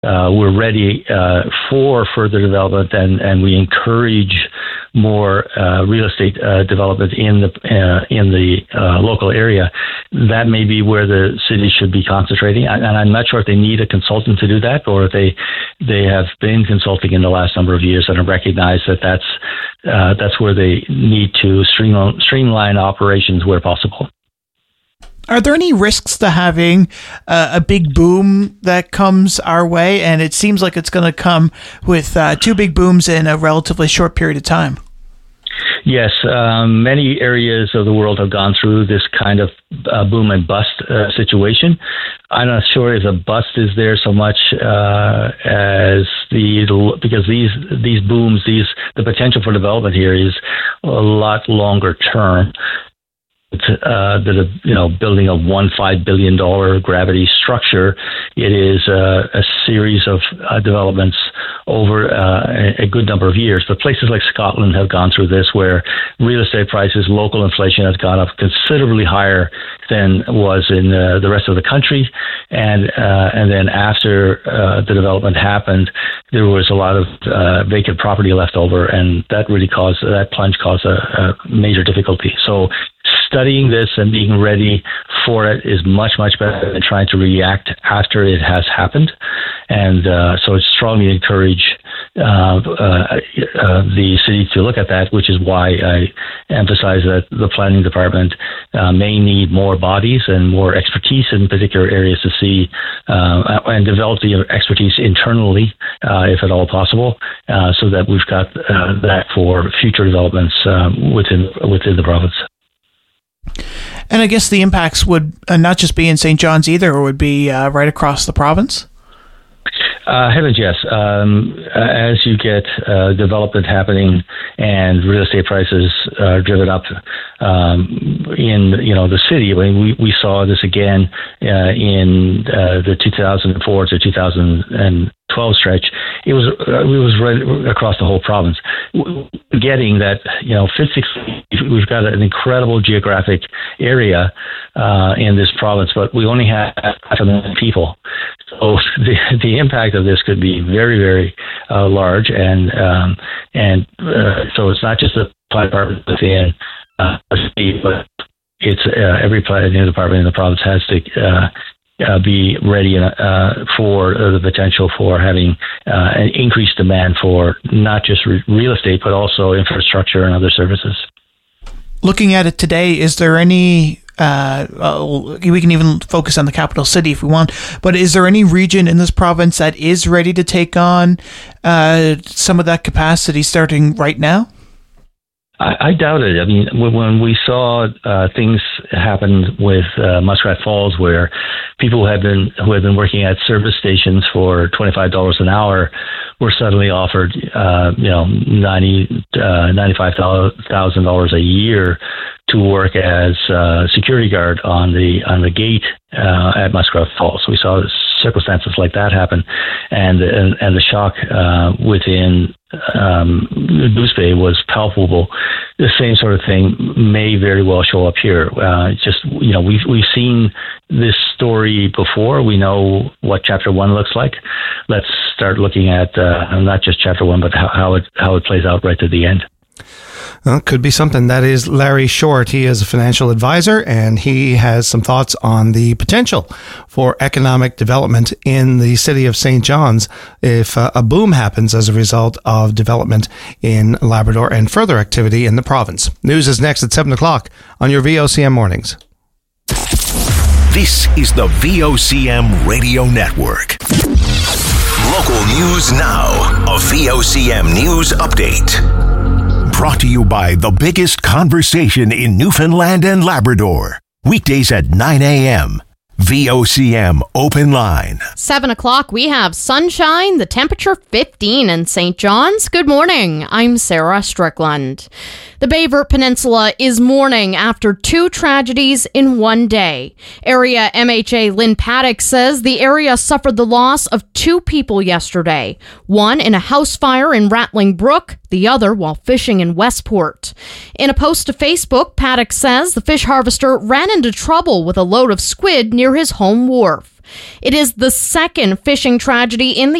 we're ready for further development, and we encourage more real estate development in the local area. That may be where the city should be concentrating. And I'm not sure if they need a consultant to do that, or if they have been consulting in the last number of years and have recognized that that's where they need to streamline operations where possible. Are there any risks to having a big boom that comes our way? And it seems like it's going to come with two big booms in a relatively short period of time. Yes, many areas of the world have gone through this kind of boom and bust situation. I'm not sure if the bust is there so much as because these booms, the potential for development here is a lot longer term. Building a $1.5 billion gravity structure, it is a series of developments over a good number of years. But places like Scotland have gone through this, where real estate prices, local inflation has gone up considerably higher than was in the rest of the country. And then after the development happened, there was a lot of vacant property left over, and that plunge caused a major difficulty. So studying this and being ready for it is much, much better than trying to react after it has happened. And so I strongly encourage the city to look at that, which is why I emphasize that the planning department may need more bodies and more expertise in particular areas to see and develop the expertise internally, if at all possible, so that we've got that for future developments within the province. And I guess the impacts would not just be in St. John's either, or would be right across the province? Heavens, yes. As you get development happening and real estate prices are driven up in the city, I mean, we saw this again in the 2004 to 2012 stretch. It was right across the whole province. Getting that, physically, we've got an incredible geographic area in this province, but we only have 500,000 people. So the impact of this could be very, very large, and so it's not just the planning department within but it's every planning department in the province has to be ready for the potential for having an increased demand for not just real estate, but also infrastructure and other services. Looking at it today, is there any, we can even focus on the capital city if we want, but is there any region in this province that is ready to take on some of that capacity starting right now? I doubt it. I mean, when we saw things happen with Muskrat Falls, where people who had been working at service stations for $25 an hour were suddenly offered, $95,000 a year to work as security guard on the gate at Muskrat Falls. We saw circumstances like that happen, and the shock within Goose Bay was palpable. The same sort of thing may very well show up here. We've seen this story before. We know what Chapter 1 looks like. Let's start looking at not just Chapter 1, but how it plays out right to the end. Well, could be something. That is Larry Short. He is a financial advisor, and he has some thoughts on the potential for economic development in the city of St. John's if a boom happens as a result of development in Labrador and further activity in the province. News is next at 7 o'clock on your VOCM Mornings. This is the VOCM Radio Network. Local news now. A VOCM News Update. Brought to you by the biggest conversation in Newfoundland and Labrador. Weekdays at 9 a.m. VOCM Open Line. 7 o'clock, we have sunshine, the temperature 15 in St. John's. Good morning. I'm Sarah Strickland. The Bayvert Peninsula is mourning after two tragedies in one day. Area MHA Lynn Paddock says the area suffered the loss of two people yesterday. One in a house fire in Rattling Brook, the other while fishing in Westport. In a post to Facebook, Paddock says the fish harvester ran into trouble with a load of squid near his home wharf. It is the second fishing tragedy in the